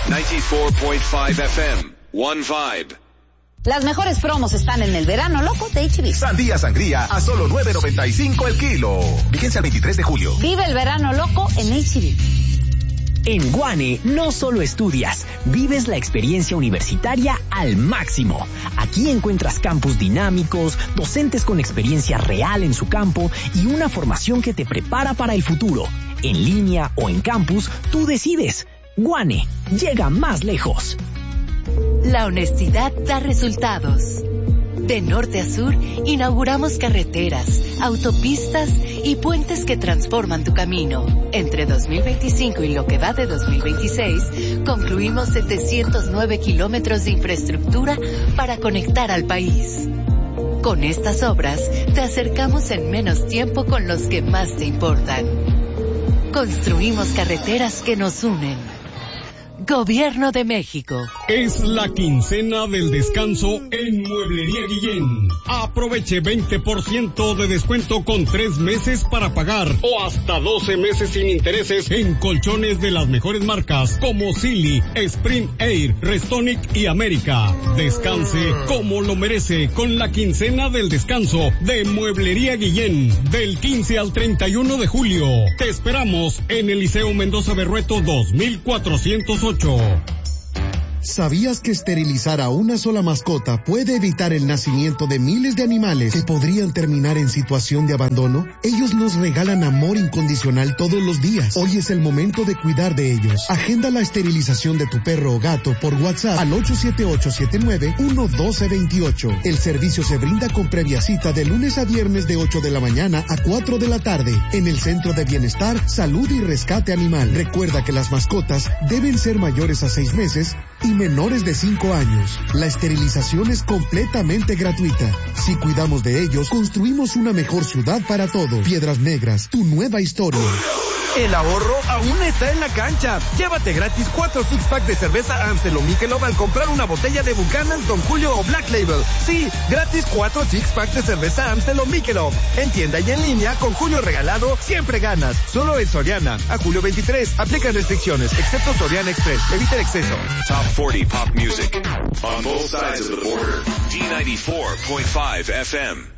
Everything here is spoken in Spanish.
94.5 FM. One Vibe. Las mejores promos están en el verano loco de H-E-B. Sandía sangría a solo $9.95 el kilo. Vigencia el 23 de julio. Vive el verano loco en H-E-B. En Guane no solo estudias, vives la experiencia universitaria al máximo. Aquí encuentras campus dinámicos, docentes con experiencia real en su campo y una formación que te prepara para el futuro. En línea o en campus, tú decides. Guane, llega más lejos. La honestidad da resultados. De norte a sur, inauguramos carreteras, autopistas y puentes que transforman tu camino. Entre 2025 y lo que va de 2026, concluimos 709 kilómetros de infraestructura para conectar al país. Con estas obras, te acercamos en menos tiempo con los que más te importan. Construimos carreteras que nos unen. Gobierno de México. Es la quincena del descanso en Mueblería Guillén. Aproveche 20% de descuento con 3 meses para pagar o hasta 12 meses sin intereses en colchones de las mejores marcas como Silly, Spring Air, Restonic y América. Descanse como lo merece con la quincena del descanso de Mueblería Guillén del 15 al 31 de julio. Te esperamos en el Liceo Mendoza Berrueto 2408. ¿Sabías que esterilizar a una sola mascota puede evitar el nacimiento de miles de animales que podrían terminar en situación de abandono? Ellos nos regalan amor incondicional todos los días. Hoy es el momento de cuidar de ellos. Agenda la esterilización de tu perro o gato por WhatsApp al 878-79-11228. El servicio se brinda con previa cita de lunes a viernes de 8 de la mañana a 4 de la tarde en el Centro de Bienestar, Salud y Rescate Animal. Recuerda que las mascotas deben ser mayores a 6 meses y menores de 5 años. La esterilización es completamente gratuita. Si cuidamos de ellos, construimos una mejor ciudad para todos. Piedras Negras, tu nueva historia. El ahorro aún está en la cancha. Llévate gratis 4 six-pack de cerveza Amstel o Michelob al comprar una botella de Buchanan, Don Julio o Black Label. Sí, gratis 4 six-pack de cerveza Amstel o Michelob. En tienda y en línea, con Julio regalado, siempre ganas. Solo en Soriana. A julio 23. Aplican restricciones, excepto Soriana Express. Evita el exceso. Top 40 pop music on both sides of the border. D94.5 FM.